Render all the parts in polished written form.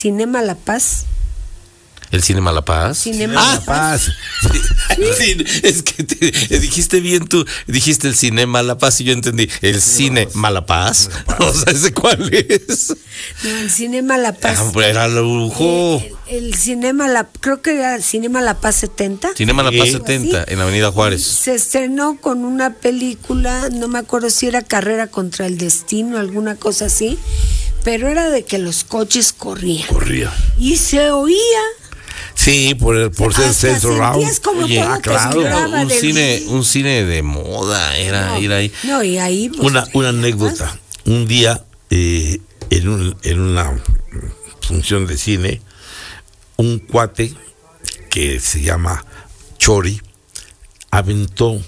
Cinema La Paz. ¿El Cinema La Paz? Cinema La Paz. Sí, es que dijiste bien tú, dijiste el Cinema La Paz y yo entendí, el Cine La Paz. O sea, ¿ese cuál es? No, el Cinema La Paz. Pues era lujo. El Cinema creo que era Cinema La Paz 70. Cinema La Paz 70, en Avenida Juárez. Se estrenó con una película, no me acuerdo si era Carrera contra el Destino, alguna cosa así, pero era de que los coches corrían. Y se oía. Sí, por ser Centro Round. Oye, claro, un cine de moda era ir ahí. No, y ahí pues, una anécdota. Un día en una función de cine, un cuate que se llama Chori aventó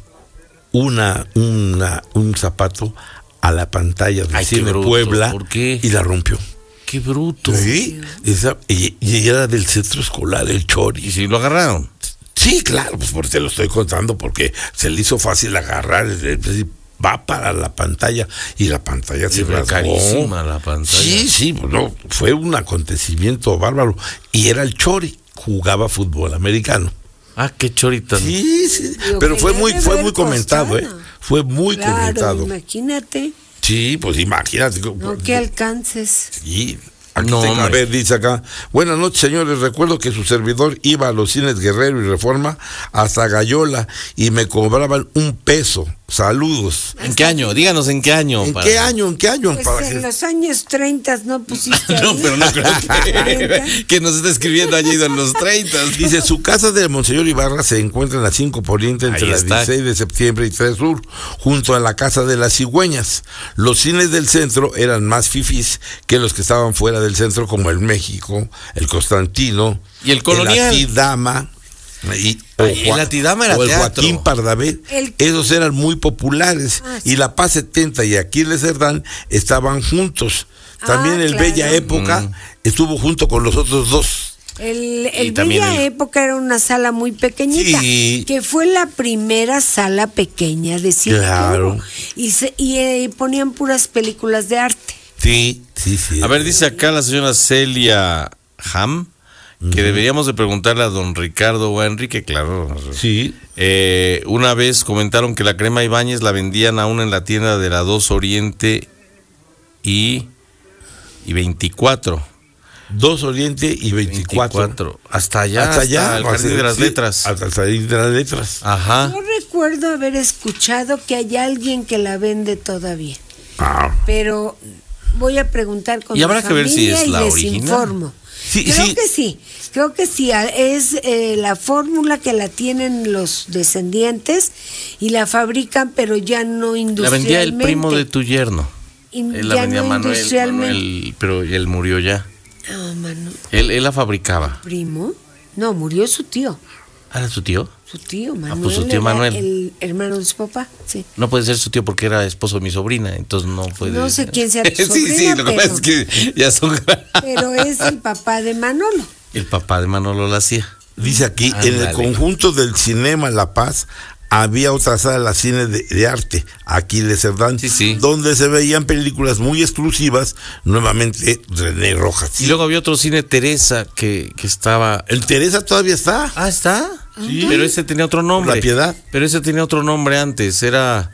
un zapato a la pantalla del cine bruto, Puebla. ¿Por qué? Y la rompió. ¡Qué bruto! Sí, y era del centro escolar, el Chori. ¿Y si lo agarraron? Sí, claro, pues porque te lo estoy contando, porque se le hizo fácil agarrar, va para la pantalla, y la pantalla se rasgó. Carísima la pantalla. Sí, pues no, fue un acontecimiento bárbaro, y era el Chori, jugaba fútbol americano. Ah, qué chorita. Sí, pero fue muy comentado, fue muy comentado. Imagínate. Sí, pues imagínate. No que alcances. Sí. A ver, dice acá, buenas noches, señores, recuerdo que su servidor iba a los cines Guerrero y Reforma hasta Gallola y me cobraban $1. Saludos. ¿En qué año? Díganos en qué año. ¿En qué año? Pues en los años 30 no pusiste No, ahí. pero no creo que nos está escribiendo allí en los 30. Dice, su casa de Monseñor Ibarra se encuentra en la 5 Poniente entre la 16 de septiembre y 3 Sur, junto a la Casa de las Cigüeñas. Los cines del centro eran más fifís que los que estaban fuera del centro, como el México, el Constantino, y el Colonial, el Atidama, el Atidama era o el teatro. Joaquín Pardavé. Esos eran muy populares. Sí. Y la Paz 70 y Aquiles Cerdán estaban juntos. También el claro. Bella Época estuvo junto con los otros dos. El Bella Época era una sala muy pequeñita, que fue la primera sala pequeña de cine. Claro. Y ponían puras películas de arte. Sí. A ver, dice acá la señora Celia Ham que deberíamos de preguntarle a don Ricardo o a Enrique, claro. Sí. Una vez comentaron que la crema Ibáñez la vendían aún en la tienda de la 2 Oriente y 24. 2 Oriente y 24. Hasta allá, hasta el Jardín de las Letras. Hasta el Jardín de las Letras. Ajá. Yo recuerdo haber escuchado que hay alguien que la vende todavía. Pero voy a preguntar con y habrá que ver si es la original. Creo que sí, es la fórmula que la tienen los descendientes y la fabrican, pero ya no industrialmente. La vendía el primo de tu yerno. Él la vendía Manuel, pero él murió ya. Ah, Manuel. Él la fabricaba. ¿Primo? No, murió su tío. ¿Era su tío? Su tío, Manuel. Pues su tío Manuel. El hermano de su papá, sí. No puede ser su tío porque era esposo de mi sobrina, entonces no puede. No sé quién sea tu sobrina, sí, lo que pasa es que ya son. Pero es el papá de Manolo. El papá de Manolo la hacía. Dice aquí, en el conjunto del Cinema La Paz había otra sala cine de arte, Aquiles Cerdán, donde se veían películas muy exclusivas, nuevamente René Rojas. Y luego había otro cine Teresa que estaba. ¿El Teresa todavía está? Ah, ¿está? Sí. Pero ese tenía otro nombre. La Piedad. Pero ese tenía otro nombre antes, era.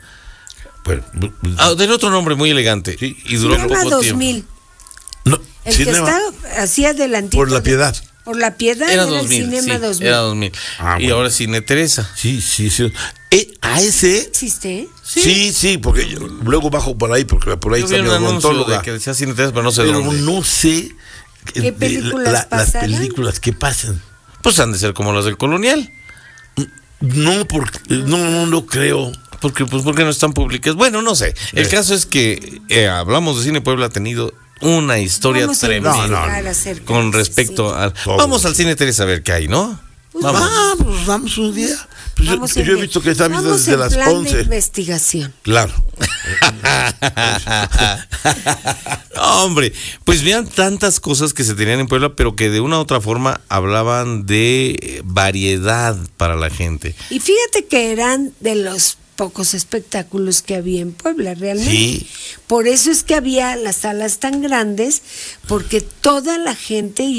Tenía otro nombre muy elegante. Sí. Y duró poco 2000. tiempo. No, el que está hacía delantito. Por La Piedad. Por La Piedad era el 2000, Cinema 2000. Era 2000. Y ahora Cine Teresa. Sí. ¿A ese? ¿Existe? Sí, porque yo luego bajo por ahí, porque por ahí está mi odontóloga. Que decía Cine Teresa, pero no sé pero dónde. No sé ¿qué películas las películas que pasan. Pues han de ser como las del Colonial. No, porque no creo. Porque no están públicas. Bueno, no sé. El caso es que hablamos de Cine Puebla, ha tenido una historia tremenda con respecto al. Vamos al Cine Teresa a ver qué hay, ¿no? Pues vamos un día. Pues yo he visto que está abierto desde las 11. De investigación. Claro. Hombre, pues vean tantas cosas que se tenían en Puebla, pero que de una u otra forma hablaban de variedad para la gente. Y fíjate que eran de los pocos espectáculos que había en Puebla, realmente. Sí. Por eso es que había las salas tan grandes, porque toda la gente